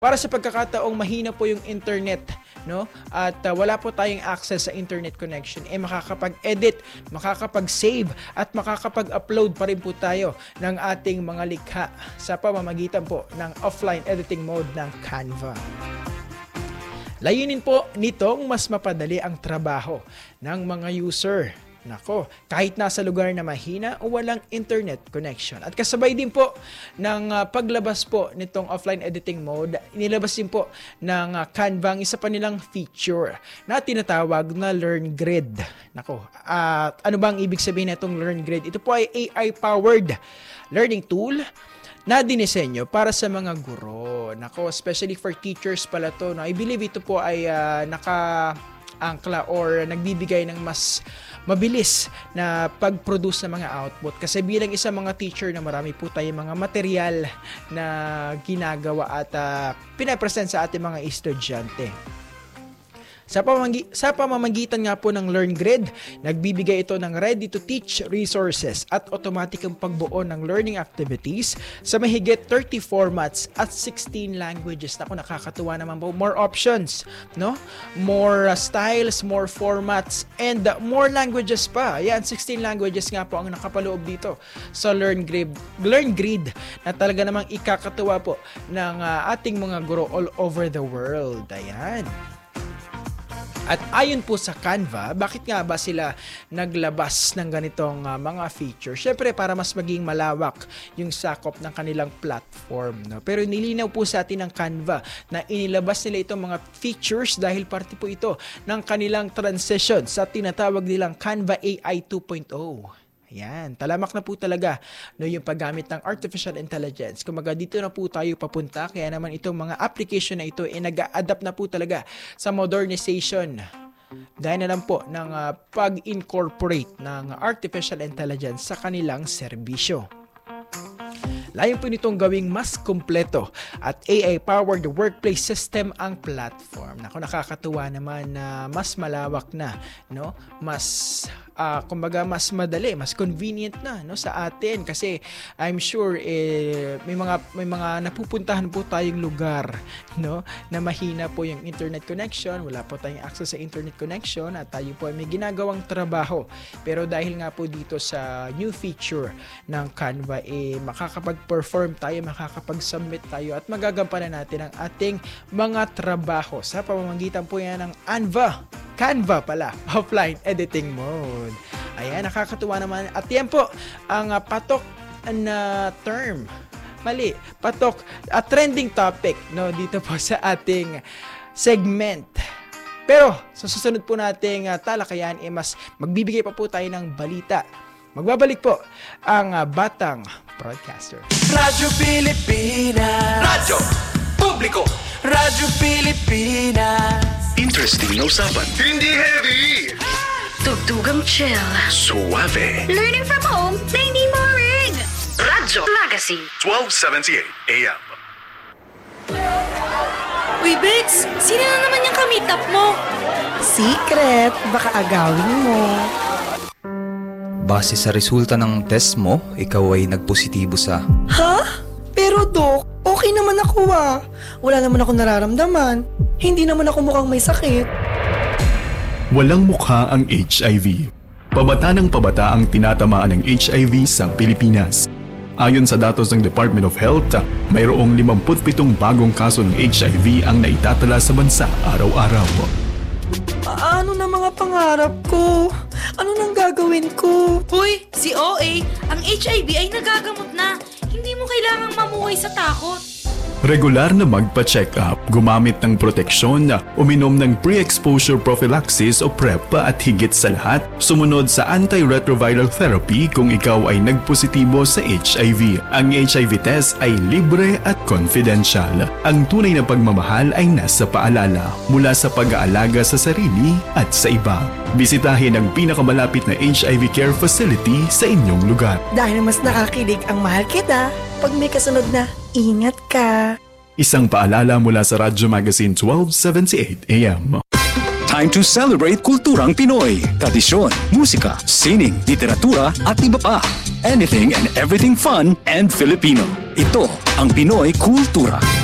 Para sa pagkakataong mahina po yung internet, no? At wala po tayong access sa internet connection, makakapag-edit, makakapag-save at makakapag-upload pa rin po tayo ng ating mga likha sa pamamagitan po ng offline editing mode ng Canva. Layunin po nitong mas mapadali ang trabaho ng mga user. Nako, kahit nasa lugar na mahina o walang internet connection. At kasabay din po ng paglabas po nitong offline editing mode, inilabas din po ng Canva ang isa pa nilang feature na tinatawag na Learn Grid. Nako, ano ba ang ibig sabihin na itong Learn Grid? Ito po ay AI-powered learning tool na dinisenyo para sa mga guro. Nako, especially for teachers pala to. No? I believe ito po ay naka-angkla or nagbibigay ng mas mabilis na pag-produce ng mga output. Kasi bilang isang mga teacher na marami po tayong mga material na ginagawa at pinapresent sa ating mga estudyante. Sa pamamagitan nga po ng Learn Grid, nagbibigay ito ng ready-to-teach resources at automatic ang pagbuo ng learning activities sa mahigit 30 formats at 16 languages. Naku, nakakatuwa naman po. More options, no? More styles, more formats, and more languages pa. Yan, 16 languages nga po ang nakapaloob dito sa Learn Grid na talaga namang ikakatuwa po ng ating mga guro all over the world. Ayan. At ayon po sa Canva, bakit nga ba sila naglabas ng ganitong mga feature? Syempre para mas maging malawak yung sakop ng kanilang platform. No? Pero nilinaw po sa atin ng Canva na inilabas nila itong mga features dahil parte po ito ng kanilang transition sa tinatawag nilang Canva AI 2.0. Ayan, talamak na po talaga no, yung paggamit ng artificial intelligence. Kumaga dito na po tayo papunta, kaya naman itong mga application na ito nag-a-adapt na po talaga sa modernization. Dahil na lang po ng pag-incorporate ng artificial intelligence sa kanilang serbisyo. Layon po nitong gawing mas kumpleto at AI-powered workplace system ang platform. Naku, nakakatuwa naman na mas malawak na, no? Mas kumbaga mas madali, mas convenient na no sa atin kasi I'm sure may mga napupuntahan po tayong lugar no na mahina po yung internet connection, wala po tayong access sa internet connection at tayo po ay may ginagawang trabaho. Pero dahil nga po dito sa new feature ng Canva makakapag-perform tayo, makakapag-submit tayo at magagampanan natin ang ating mga trabaho sa pamamagitan po yan ng Canva pala, offline editing mode. Ayan, nakakatuwa naman. At yan po, ang patok na term. Mali, patok, trending topic no, dito po sa ating segment. Pero, sa susunod po nating talakayan, mas magbibigay pa po tayo ng balita. Magbabalik po ang batang broadcaster. Radyo Pilipinas. Radyo Publiko. Radyo Pilipinas. Interesting na usapan. Hindi heavy. Tugtugang chill. Suave. Learning from home na hindi boring. Radyo Magazine. 1278 AM. Uy, Bex! Sino na naman yung kamit-up mo? Secret! Baka agawin mo. Base sa resulta ng test mo, ikaw ay nagpositibo sa... Ha? Pero Dok, okay naman ako Wala naman ako nararamdaman. Hindi naman ako mukhang may sakit. Walang mukha ang HIV. Pabata ng pabata ang tinatamaan ng HIV sa Pilipinas. Ayon sa datos ng Department of Health, mayroong 57 bagong kaso ng HIV ang naitatala sa bansa araw-araw. Ano na mga pangarap ko? Ano nang gagawin ko? Uy, si OA, ang HIV ay nagagamot na. Hindi mo kailangang mamuhay sa takot. Regular na magpa-check up, gumamit ng proteksyon, uminom ng pre-exposure prophylaxis o PrEP at higit sa lahat, sumunod sa antiretroviral therapy kung ikaw ay nagpositibo sa HIV. Ang HIV test ay libre at confidential. Ang tunay na pagmamahal ay nasa paalala mula sa pag-aalaga sa sarili at sa iba. Bisitahin ang pinakamalapit na HIV care facility sa inyong lugar. Dahil mas nakakilig ang mahal kita, pag may kasunod na, ingat ka. Isang paalala mula sa Radyo Magazine 1278 AM. Time to celebrate kulturang Pinoy. Tradisyon, musika, sining, literatura at iba pa. Anything and everything fun and Filipino. Ito ang Pinoy Kultura.